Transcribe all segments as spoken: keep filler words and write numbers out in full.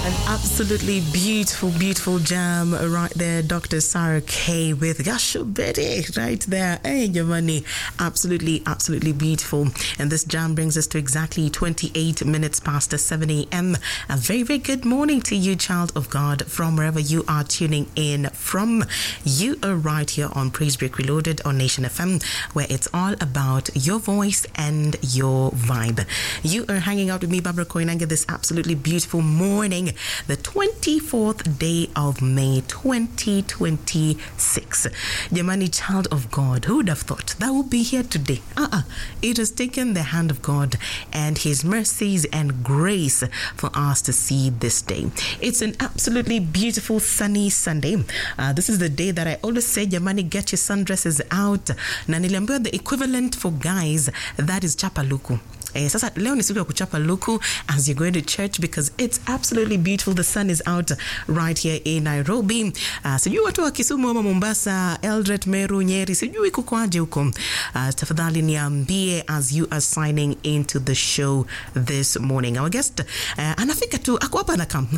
An absolutely beautiful, beautiful jam right there. Doctor Sarah K with Gasho Betty right there. Hey, Giovanni. Absolutely, absolutely beautiful. And this jam brings us to exactly twenty-eight minutes past seven a.m. A very, very good morning to you, child of God, from wherever you are tuning in from. You are right here on Praise Break Reloaded on Nation F M, where it's all about your voice and your vibe. You are hanging out with me, Barbara Koinange, this absolutely beautiful morning, the twenty-fourth day of May twenty twenty-six. Yamani, child of God, who would have thought that would be here today? Uh-uh. It has taken the hand of God and His mercies and grace for us to see this day. It's an absolutely beautiful sunny Sunday. Uh, this is the day that I always say, Yamani, get your sundresses out. Na niliambiwa the equivalent for guys, that is chapaluku. Eh, sasa leo ni siku ya kuchapa luku as you're going to church because it's absolutely beautiful. The sun is out right here in Nairobi. Uh, sijui watu wa Kisumu ama Mombasa, Eldoret, Meru, Nyeri, sijui kukwaje huko. Uh, tafadhali niambie as you are signing into the show this morning. Our guest, uh, anafika tu, ako hapa na kam.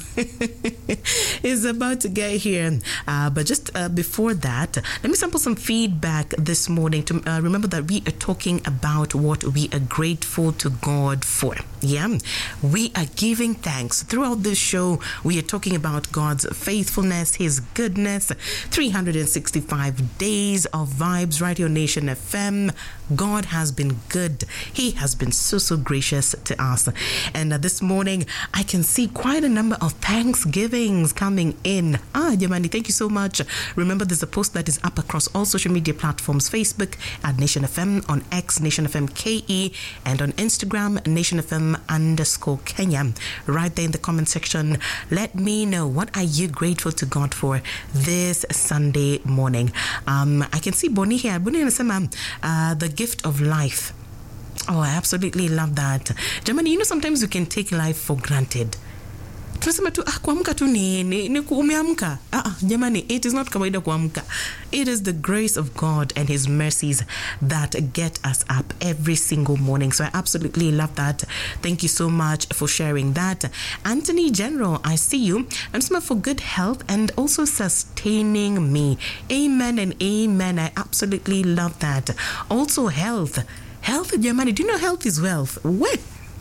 is about to get here. Uh, but just uh, before that, let me sample some feedback this morning to uh, remember that we are talking about what we are grateful to God for. Yeah, we are giving thanks throughout this show. We are talking about God's faithfulness, His goodness, three hundred sixty-five days of vibes right here on Nation F M. God has been good. He has been so, so gracious to us. And uh, this morning, I can see quite a number of Thanksgivings coming in. Ah, Yamani, thank you so much. Remember, there's a post that is up across all social media platforms, Facebook at Nation F M, on X, Nation F M K E, and on Instagram, Nation F M underscore Kenya. Right there in the comment section, let me know, what are you grateful to God for this Sunday morning? Um, I can see Bonnie here. Bonnie anasema, uh, the gift of life. Oh, I absolutely love that. Jamani, you know, sometimes you can take life for granted. Tunasema tu, ah, kuamka tu ni, ni, ni umeamka. Ah, ah, jamani, it is not kawaida kuamka. It is the grace of God and His mercies that get us up every single morning. So I absolutely love that. Thank you so much for sharing that. Anthony General, I see you. I'm smiling for good health and also sustaining me. Amen and amen. I absolutely love that. Also health. Health, jamani, do you know health is wealth? What?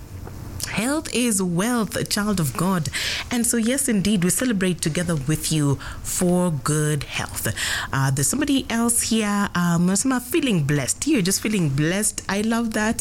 Health is wealth, child of God. And so, yes, indeed, we celebrate together with you for good health. Uh, there's somebody else here. Um, I'm feeling blessed. You're just feeling blessed. I love that.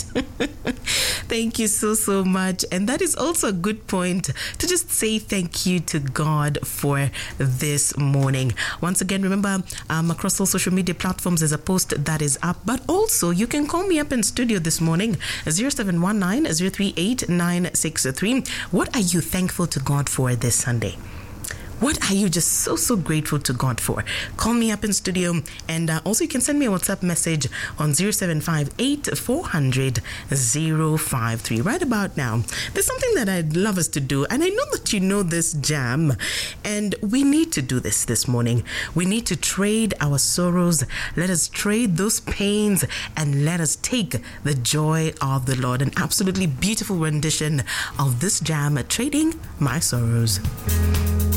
Thank you so, so much. And that is also a good point to just say thank you to God for this morning. Once again, remember, um, across all social media platforms, there's a post that is up. But also, you can call me up in studio this morning, zero seven one nine, zero three eight nine six three. What are you thankful to God for this Sunday? What are you just so, so grateful to God for? Call me up in studio. And uh, also you can send me a WhatsApp message on zero seven five eight, four hundred, zero five three. Right about now, there's something that I'd love us to do. And I know that you know this jam. And we need to do this this morning. We need to trade our sorrows. Let us trade those pains and let us take the joy of the Lord. An absolutely beautiful rendition of this jam, Trading My Sorrows.